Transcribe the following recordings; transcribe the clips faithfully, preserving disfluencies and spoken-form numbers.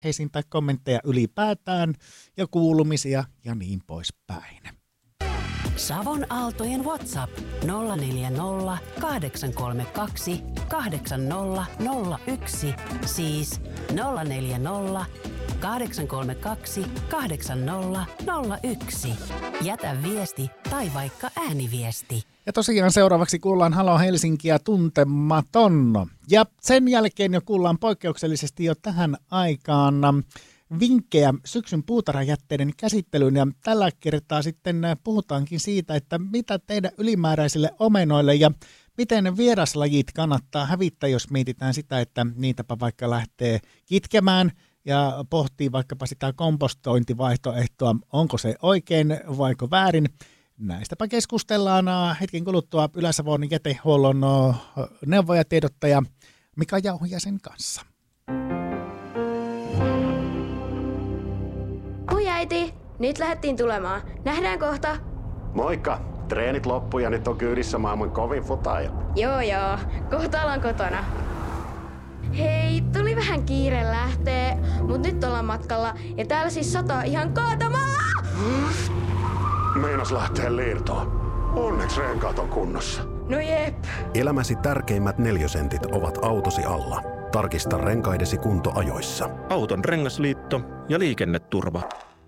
aiheisiin tai kommentteja ylipäätään ja kuulumisia ja niin poispäin. Savon Aaltojen WhatsApp nolla neljä nolla kahdeksan kolme kaksi kahdeksan nolla nolla yksi, siis nolla neljä nolla kahdeksan kolme kaksi kahdeksan nolla nolla yksi. Jätä viesti tai vaikka ääniviesti. Ja tosiaan seuraavaksi kuullaan Halo Helsinkiä tuntematon. Ja sen jälkeen jo kuullaan poikkeuksellisesti jo tähän aikaan vinkkejä syksyn puutarhajätteiden käsittelyyn. Ja tällä kertaa sitten puhutaankin siitä, että mitä tehdä ylimääräisille omenoille ja miten vieraslajit kannattaa hävittää, jos mietitään sitä, että niitäpä vaikka lähtee kitkemään ja pohtii vaikkapa sitä kompostointivaihtoehtoa, onko se oikein vaiko väärin. Näistäpä keskustellaan hetken kuluttua Ylä-Savon jätehuollon neuvojatiedottaja Mika Jauhojäsen kanssa. Hui äiti, nyt lähdettiin tulemaan. Nähdään kohta. Moikka! Treenit loppu ja nyt on kyydissä maailman kovin futaaja. Joo joo, kohta ollaan kotona. Hei, tuli vähän kiire lähtee, mut nyt ollaan matkalla ja täällä siis sataa ihan kaatamalla! Meinas lähtee liirtoon. Onneksi renkaat on kunnossa. No jep. Elämäsi tärkeimmät neliösentit ovat autosi alla. Tarkista renkaidesi kunto ajoissa. Auton rengasliitto ja liikenneturva.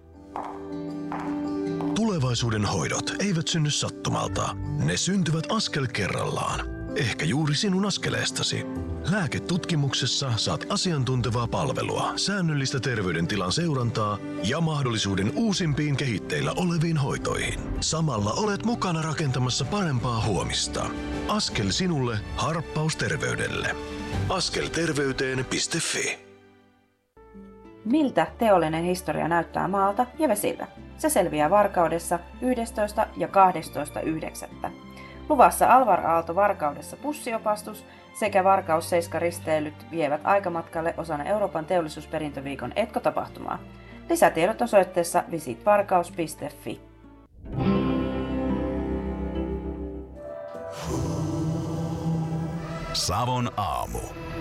Tulevaisuuden hoidot eivät synny sattumalta. Ne syntyvät askel kerrallaan. Ehkä juuri sinun askeleestasi. Lääketutkimuksessa saat asiantuntevaa palvelua, säännöllistä terveydentilan seurantaa ja mahdollisuuden uusimpiin kehitteillä oleviin hoitoihin. Samalla olet mukana rakentamassa parempaa huomista. Askel sinulle, harppaus terveydelle. askelterveyteen piste fi. Miltä teollinen historia näyttää maalta ja vesiltä? Se selviää Varkaudessa yhdestoista ja kahdestoista yhdeksättä Luvassa Alvar Aalto Varkaudessa bussiopastus sekä Varkaus Seiska risteilyt vievät aikamatkalle osana Euroopan teollisuusperintöviikon etkotapahtumaa. Lisätiedot osoitteessa visit varkaus piste fi. Savon aamu.